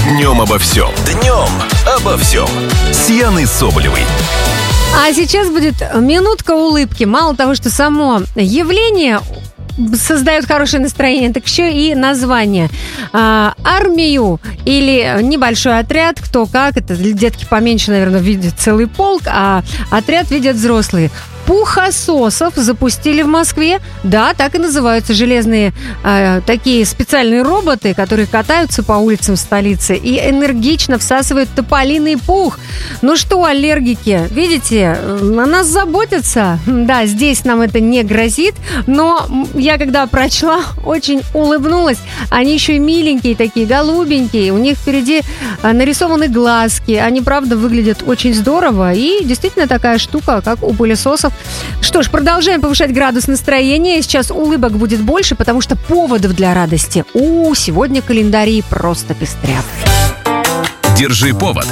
Днем обо всем. Днем обо всем. С Яной Соболевой. А сейчас будет минутка улыбки. Мало того, что само явление создает хорошее настроение, так еще и название. Армию или небольшой отряд, кто как, это детки поменьше, наверное, видят целый полк, а отряд видят взрослые. Пухососов запустили в Москве. Да, так и называются железные такие специальные роботы, которые катаются по улицам столицы и энергично всасывают тополиный пух. Ну что, аллергики, видите, о нас заботятся. Да, здесь нам это не грозит, но я когда прочла, очень улыбнулась. Они еще и миленькие такие, голубенькие. У них впереди нарисованы глазки. Они, правда, выглядят очень здорово. И действительно такая штука, как у пылесосов. Что ж, продолжаем повышать градус настроения. Сейчас улыбок будет больше, потому что поводов для радости. Сегодня календари просто пестрят. Держи повод.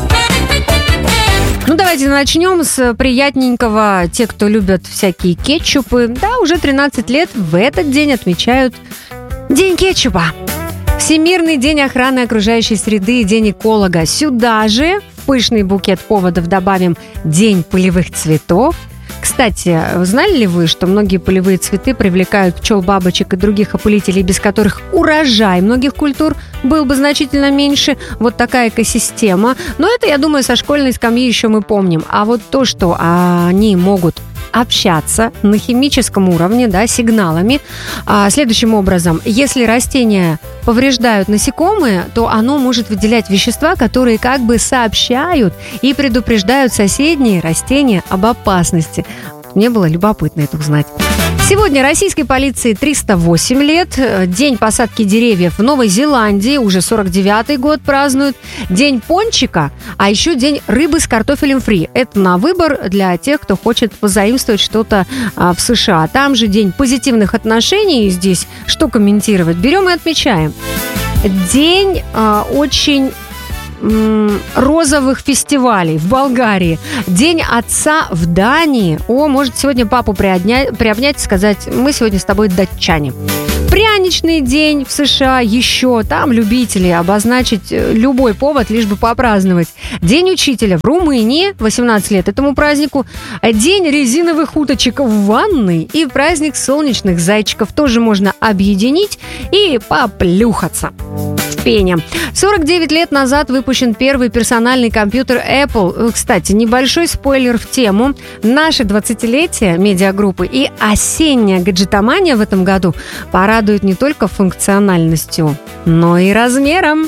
Ну, давайте начнем с приятненького. Те, кто любят всякие кетчупы. Да, уже 13 лет в этот день отмечают День кетчупа. Всемирный день охраны окружающей среды и День эколога. Сюда же в пышный букет поводов добавим День полевых цветов. Кстати, знали ли вы, что многие полевые цветы привлекают пчел, бабочек и других опылителей, без которых урожай многих культур был бы значительно меньше? Вот такая экосистема. Но это, я думаю, со школьной скамьи еще мы помним. А вот то, что они могут общаться на химическом уровне, да, сигналами. Следующим образом, если растения повреждают насекомые, то оно может выделять вещества, которые как бы сообщают и предупреждают соседние растения об опасности. Мне было любопытно это узнать. Сегодня российской полиции 308 лет. День посадки деревьев в Новой Зеландии. Уже 49-й год празднуют. День пончика, а еще день рыбы с картофелем фри. Это на выбор для тех, кто хочет позаимствовать что-то в США. Там же день позитивных отношений. И здесь что комментировать? Берем и отмечаем. День очень розовых фестивалей в Болгарии. День отца в Дании. Может сегодня папу приобнять и сказать: мы сегодня с тобой датчане. Пряничный день в США еще. Там любители обозначить любой повод, лишь бы попраздновать. День учителя в Румынии. 18 лет этому празднику. День резиновых уточек в ванной. И праздник солнечных зайчиков тоже можно объединить и поплюхаться в пене. 49 лет назад выпущен первый персональный компьютер Apple. Кстати, небольшой спойлер в тему. Наше 20-летие медиагруппы и осенняя гаджетомания в этом году порадует не только функциональностью, но и размером.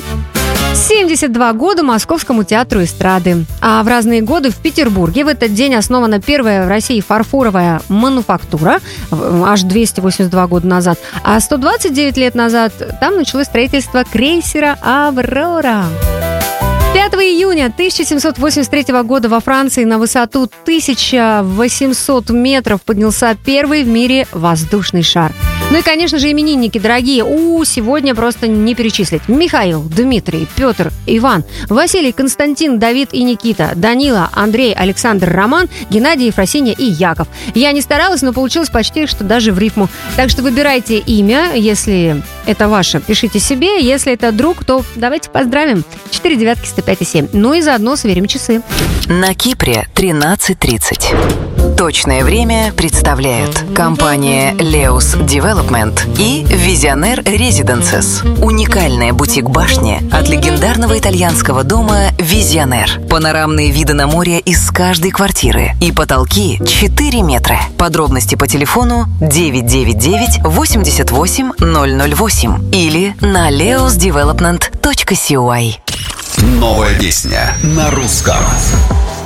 72 года Московскому театру эстрады. А в разные годы в Петербурге в этот день основана первая в России фарфоровая мануфактура, аж 282 года назад. А 129 лет назад там началось строительство крейсера «Аврора». 5 июня 1783 года во Франции на высоту 1800 метров поднялся первый в мире воздушный шар. Ну и, конечно же, именинники дорогие. Сегодня просто не перечислить. Михаил, Дмитрий, Петр, Иван, Василий, Константин, Давид и Никита, Данила, Андрей, Александр, Роман, Геннадий, Ефросинья и Яков. Я не старалась, но получилось почти что даже в рифму. Так что выбирайте имя, если это ваше, пишите себе. Если это друг, то давайте поздравим. 4 девятки 105,7. Ну и заодно сверим часы. На Кипре 13:30. Точное время представляют компания Leus Development и Visionaire Residences. Уникальная бутик-башня от легендарного итальянского дома Visionaire. Панорамные виды на море из каждой квартиры. И потолки 4 метра. Подробности по телефону 999 88 008 или на leosdevelopment.cy. Новая песня на русском.